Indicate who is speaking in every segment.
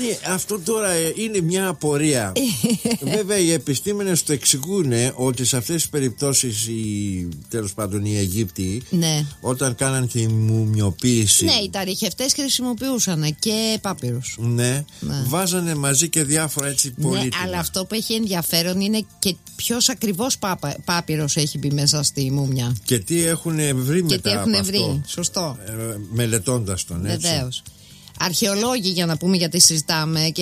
Speaker 1: αυτό τώρα είναι μια απορία. Βέβαια οι επιστήμονες το εξηγούν ότι σε αυτές τις περιπτώσεις τέλος πάντων οι Αιγύπτιοι,
Speaker 2: ναι,
Speaker 1: όταν κάναν τη μουμιοποίηση,
Speaker 2: ναι, οι ταριχευτές χρησιμοποιούσαν και πάπυρους.
Speaker 1: Ναι, βάζανε μαζί και διάφορα έτσι πολύτιμα.
Speaker 2: Ναι, αλλά αυτό που έχει ενδιαφέρον είναι και ποιος ακριβώς πάπυρος έχει μπει μέσα στη μούμια.
Speaker 1: Και τι έχουν βρει μετά.
Speaker 2: Και τι έχουν βρει, σωστό.
Speaker 1: Μελετώντας τον, έτσι.
Speaker 2: Βεβαίως. Αρχαιολόγοι, για να πούμε, γιατί συζητάμε, και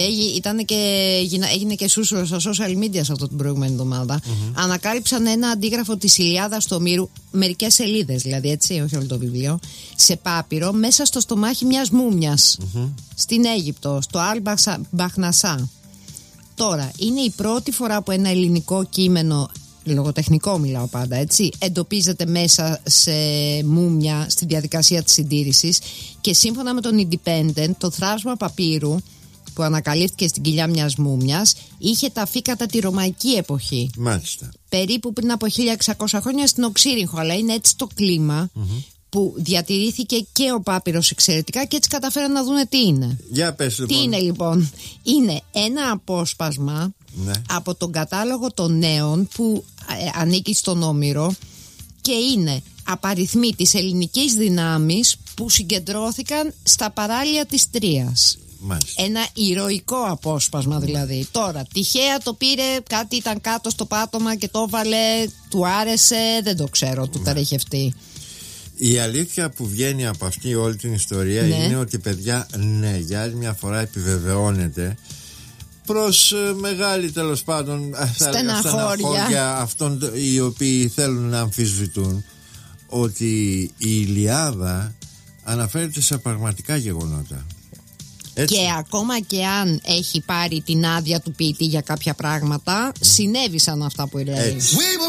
Speaker 2: έγινε και σούσουρο στα social media σε αυτό την προηγούμενη εβδομάδα. Ανακάλυψαν ένα αντίγραφο της Ηλιάδας του Ομήρου, μερικές σελίδες δηλαδή, έτσι, όχι όλο το βιβλίο, σε πάπυρο μέσα στο στομάχι μιας μούμιας στην Αίγυπτο, στο Αλ-Μπαχνασά. Τώρα, είναι η πρώτη φορά που ένα ελληνικό κείμενο, λογοτεχνικό μιλάω πάντα, έτσι, εντοπίζεται μέσα σε μούμια στη διαδικασία της συντήρησης, και σύμφωνα με τον Independent, το θράψμα παπύρου που ανακαλύφθηκε στην κοιλιά μιας μούμιας είχε ταφεί κατά τη ρωμαϊκή εποχή.
Speaker 1: Μάλιστα.
Speaker 2: Περίπου πριν από 1600 χρόνια στην Οξύριγχο, αλλά είναι έτσι το κλίμα που διατηρήθηκε και ο πάπυρος εξαιρετικά, και έτσι καταφέραν να δούνε τι είναι.
Speaker 1: Για πες λοιπόν.
Speaker 2: Τι είναι λοιπόν? Είναι ένα απόσπασμα από τον κατάλογο των νέων που ανήκει στον Όμηρο, και είναι απαριθμοί της ελληνικής δυνάμεις που συγκεντρώθηκαν στα παράλια της Τρίας.
Speaker 1: Μάλιστα.
Speaker 2: Ένα ηρωικό απόσπασμα δηλαδή. Τώρα τυχαία το πήρε, κάτι ήταν κάτω στο πάτωμα και το έβαλε, του άρεσε, δεν το ξέρω, του ταρέχευτεί.
Speaker 1: Η αλήθεια που βγαίνει από αυτή όλη την ιστορία είναι ότι, παιδιά, ναι, για άλλη μια φορά επιβεβαιώνεται προς μεγάλη, τέλος πάντων, στεναχώρια αυτών οι οποίοι θέλουν να αμφισβητούν, ότι η Ηλιάδα αναφέρεται σε πραγματικά γεγονότα. Έτσι.
Speaker 2: Και ακόμα και αν έχει πάρει την άδεια του ποιητή για κάποια πράγματα, συνέβησαν αυτά που λέει.